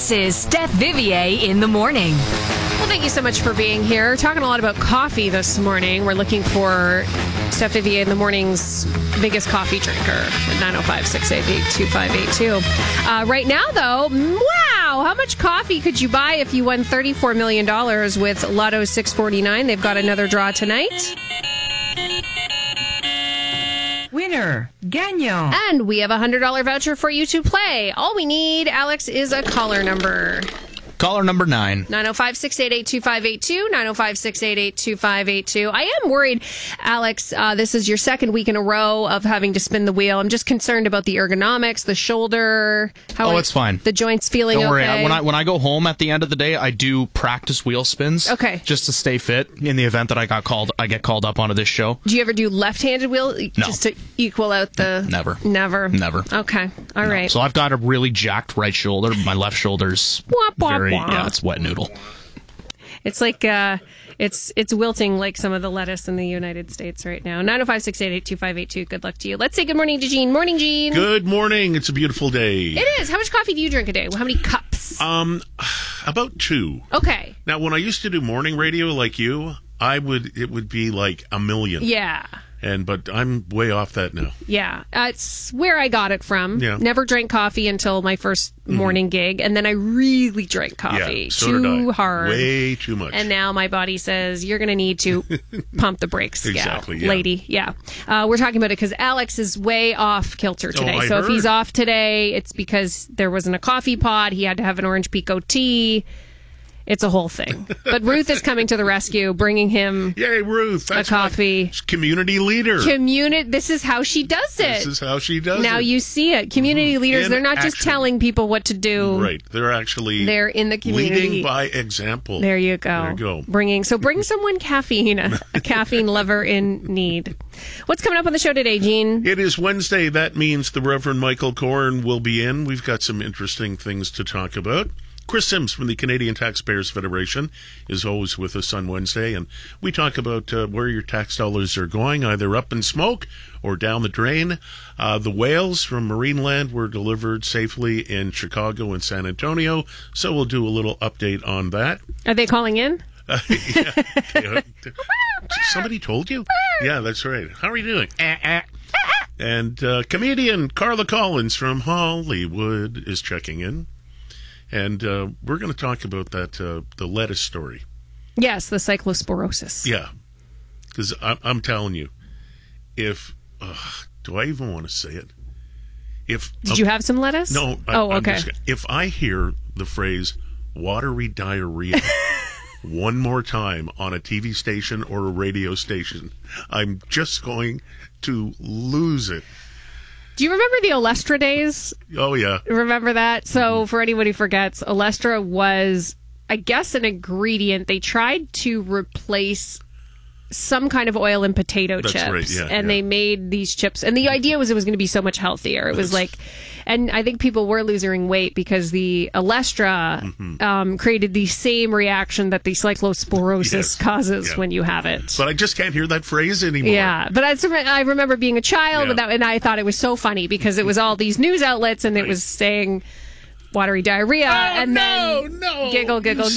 This is Steph Vivier in the morning. Well, thank you so much for being here. Talking a lot about coffee this morning. We're looking for Steph Vivier in the morning's biggest coffee drinker at 905-688-2582. Right now, though, wow, how much coffee could you buy if you won $34 million with Lotto 649? They've got another draw tonight. Winner, gagnant. And we have a $100 voucher for you to play. All we need, Alex, is a caller number. Caller number 9. 905-688-2582, 905-688-2582. I am worried, Alex, this is your second week in a row of having to spin the wheel. I'm just concerned about the ergonomics, the shoulder. It's fine. The joints feeling Don't worry. okay? When I go home at the end of the day, I do practice wheel spins. Okay. Just to stay fit in the event that I get called up onto this show. Do you ever do left-handed wheel? No. Just to equal out the... Never. Never. Okay. All right. So I've got a really jacked right shoulder. My left shoulder's it's wet noodle. It's like it's wilting like some of the lettuce in the United States right now. 905-688-2582. Good luck to you. Let's say good morning to Gene. Morning, Gene. Good morning. It's a beautiful day. It is. How much coffee do you drink a day? How many cups? About 2. Okay. Now, when I used to do morning radio like you, it would be like a million. Yeah. But I'm way off that now. Yeah. It's where I got it from. Yeah. Never drank coffee until my first morning gig, and then I really drank coffee. Yeah, so did I. Hard. Way too much. And now my body says, you're going to need to pump the brakes, exactly, yeah. lady. Yeah. We're talking about it because Alex is way off kilter today. I so heard. if he's off today, it's because there wasn't a coffee pod. He had to have an orange pico tea. It's a whole thing. But Ruth is coming to the rescue, bringing him Yay, Ruth. That's a coffee. Community leader. This is how she does it. This is how she does it. Now you see it. Community leaders, In they're not just action. telling people what to do. Right. They're in the community. Leading by example. There you go. There you go. Bring someone caffeine, a caffeine lover in need. What's coming up on the show today, Gene? It is Wednesday. That means the Reverend Michael Corn will be in. We've got some interesting things to talk about. Chris Sims from the Canadian Taxpayers Federation is always with us on Wednesday, and we talk about where your tax dollars are going, either up in smoke or down the drain. The whales from Marineland were delivered safely in Chicago and San Antonio, so we'll do a little update on that. Are they calling in? Yeah. Somebody told you? Yeah, that's right. How are you doing? And comedian Carla Collins from Hollywood is checking in. And we're going to talk about that, the lettuce story. Yes, the cyclosporosis. Yeah. Because I'm telling you, do I even want to say it? Did you have some lettuce? No. Okay. If I hear the phrase watery diarrhea one more time on a TV station or a radio station, I'm just going to lose it. Do you remember the Olestra days? Oh, yeah. Remember that? So for anybody who forgets, Olestra was, I guess, an ingredient. They tried to replace some kind of oil in potato chips. Right, yeah, and they made these chips. And the idea was it was going to be so much healthier. It was and I think people were losing weight because the Olestra created the same reaction that the cyclosporosis causes when you have it. But I just can't hear that phrase anymore. Yeah, but I remember being a child and I thought it was so funny because it was all these news outlets and it was saying watery diarrhea then giggle, giggle,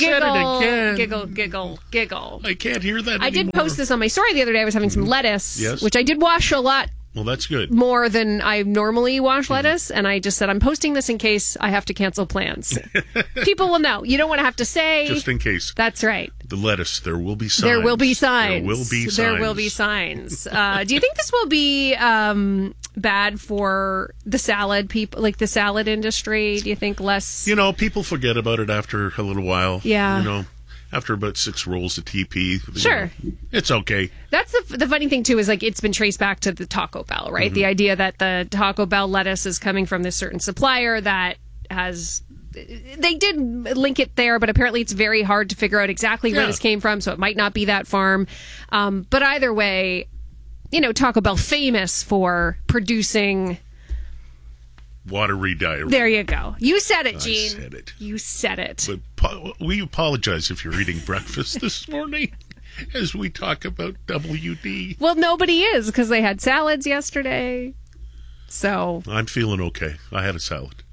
giggle. I can't hear that anymore. I did post this on my story the other day. I was having some lettuce, which I did wash a lot. Well, that's good. More than I normally wash lettuce, and I just said, I'm posting this in case I have to cancel plans. People will know. You don't want to have to say. Just in case. That's right. The lettuce, there will be signs. There will be signs. There will be signs. There will be signs. Do you think this will be bad for the salad people, like the salad industry? Do you think less? People forget about it after a little while. Yeah. After about 6 rolls of TP. Sure. It's okay. That's the funny thing, too, is it's been traced back to the Taco Bell, right? The idea that the Taco Bell lettuce is coming from this certain supplier that has... They did link it there, but apparently it's very hard to figure out exactly where this came from, so it might not be that farm. But either way, Taco Bell famous for producing... watery diarrhea. There you go. You said it, Gene. I said it. You said it. But we apologize if you're eating breakfast this morning as we talk about WD. Well, nobody is because they had salads yesterday. So I'm feeling okay. I had a salad.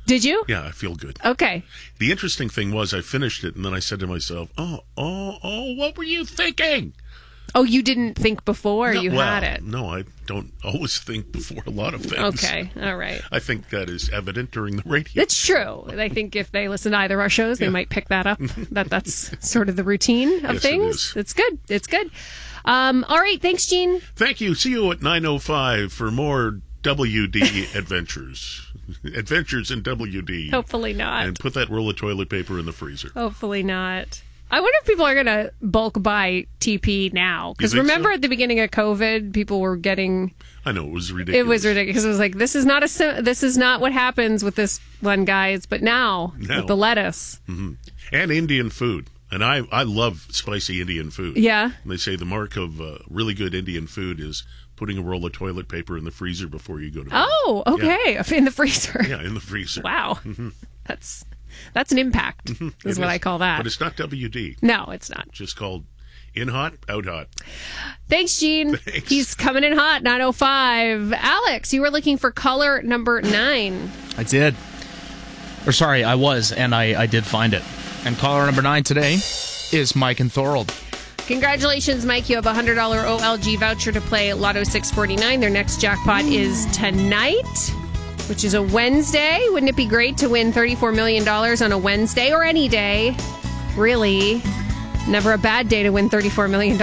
Did you? Yeah, I feel good. Okay. The interesting thing was I finished it, and then I said to myself, oh, what were you thinking? Oh, you didn't think before No, you had it. No, I don't always think before a lot of things. Okay, all right. I think that is evident during the radio. That's true. I think if they listen to either of our shows, they might pick that up. That's sort of the routine of Yes, things. it is. It's good. It's good. All right. Thanks, Gene. Thank you. See you at 9:05 for more WD adventures. Adventures in WD. Hopefully not. And put that roll of toilet paper in the freezer. Hopefully not. I wonder if people are going to bulk buy TP now. Because You think remember so? at the beginning of COVID, people were getting... I know, it was ridiculous. It was ridiculous. It was like, this is not what happens with this one, guys. But now, with the lettuce. And Indian food. And I love spicy Indian food. Yeah. And they say the mark of really good Indian food is putting a roll of toilet paper in the freezer before you go to bed. Oh, okay. In the freezer. Yeah, in the freezer. Wow. That's an impact, is It what I call that. But it's not WD. No, it's not. Just called in hot, out hot. Thanks, Gene. Thanks. He's coming in hot, 9:05. Alex, you were looking for caller number 9. I did. Or sorry, I was, and I did find it. And caller number 9 today is Mike and Thorold. Congratulations, Mike. You have a $100 OLG voucher to play Lotto 649. Their next jackpot is tonight, which is a Wednesday. Wouldn't it be great to win $34 million on a Wednesday or any day? Really? Never a bad day to win $34 million.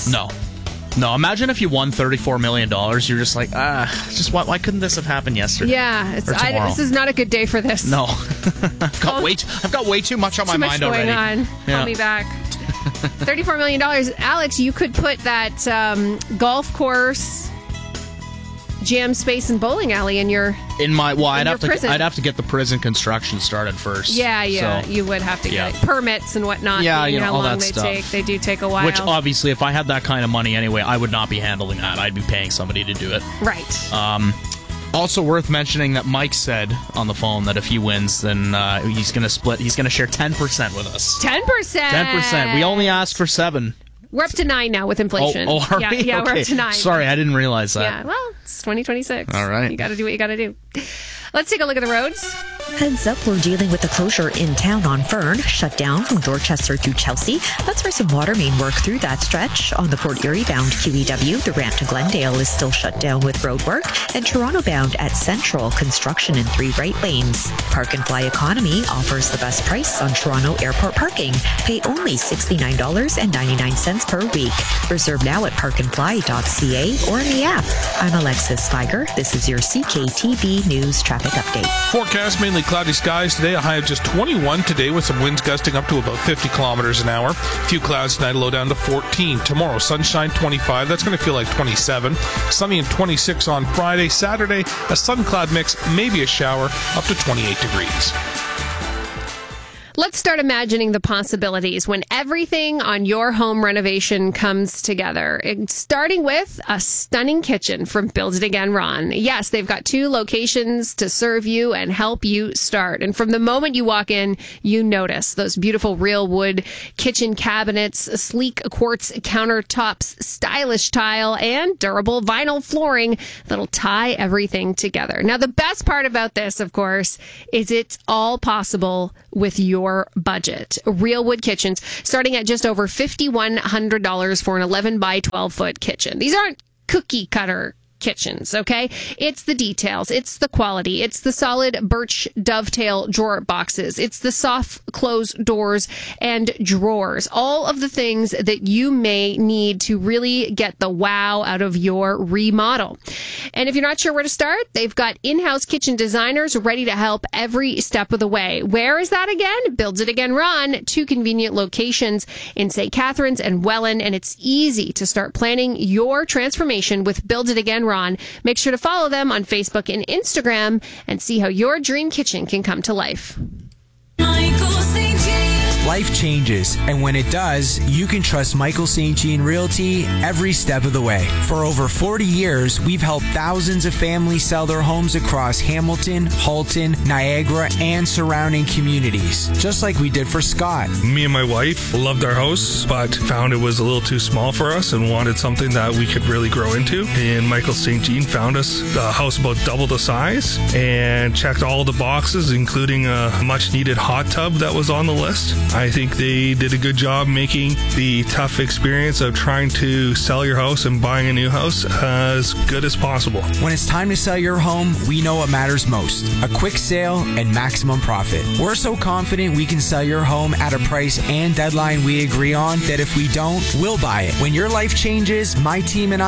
No, imagine if you won $34 million. You're just like, why couldn't this have happened yesterday? Yeah, Or tomorrow? this is not a good day for this. No. I've got way too much on my mind going already. on. Yeah. Call me back. $34 million. Alex, you could put that golf course, jam space, and bowling alley in your... I'd prison. have to get the prison construction started first. Yeah, So, you would have to get yeah. permits and whatnot. Yeah, being how all long that they stuff. take. They do take a while. which obviously, if I had that kind of money anyway, I would not be handling that. I'd be paying somebody to do it. Right. Also worth mentioning that Mike said on the phone that if he wins, then he's going to split. He's going to share 10% with us. 10%. 10%. We only asked for 7. We're up to 9 now with inflation. Oh, are we? Yeah, we're Okay. up to 9. Sorry, I didn't realize that. Yeah, well, it's 2026. All right. You got to do what you got to do. Let's take a look at the roads. Heads up, we're dealing with a closure in town on Fern, shut down from Dorchester to Chelsea. That's for some water main work through that stretch. On the Port Erie bound QEW, the ramp to Glendale is still shut down with road work. And Toronto bound at Central, construction in 3 right lanes. Park and Fly Economy offers the best price on Toronto airport parking. Pay only $69.99 per week. Reserve now at parkandfly.ca or in the app. I'm Alexis Spiger. This is your CKTV News Traffic Update. Forecast mainly cloudy skies today, a high of just 21 today with some winds gusting up to about 50 kilometers an hour. A few clouds tonight, a low down to 14. Tomorrow, sunshine 25. That's going to feel like 27. Sunny and 26 on Friday. Saturday, a sun cloud mix, maybe a shower, up to 28 degrees. Let's start imagining the possibilities when everything on your home renovation comes together. Starting with a stunning kitchen from Build It Again Ron. Yes, they've got 2 locations to serve you and help you start. And from the moment you walk in, you notice those beautiful real wood kitchen cabinets, sleek quartz countertops, stylish tile, and durable vinyl flooring that'll tie everything together. Now, the best part about this, of course, is it's all possible with your budget. Real wood kitchens starting at just over $5,100 for an 11 by 12 foot kitchen. These aren't cookie cutter kitchens, okay? It's the details. It's the quality. It's the solid birch dovetail drawer boxes. It's the soft close doors and drawers. All of the things that you may need to really get the wow out of your remodel. And if you're not sure where to start, they've got in-house kitchen designers ready to help every step of the way. Where is that again? Builds It Again Ron, 2 convenient locations in St. Catharines and Welland, and it's easy to start planning your transformation with Build It Again Ron. Make sure to follow them on Facebook and Instagram and see how your dream kitchen can come to life. Michael St. James. life changes, and when it does, you can trust Michael St. Jean Realty every step of the way. For over 40 years, we've helped thousands of families sell their homes across Hamilton, Halton, Niagara, and surrounding communities, just like we did for Scott. Me and my wife loved our house, but found it was a little too small for us and wanted something that we could really grow into. And Michael St. Jean found us a house about double the size and checked all the boxes, including a much needed hot tub that was on the list. I think they did a good job making the tough experience of trying to sell your house and buying a new house as good as possible. When it's time to sell your home, we know what matters most: a quick sale and maximum profit. We're so confident we can sell your home at a price and deadline we agree on that if we don't, we'll buy it. When your life changes, my team and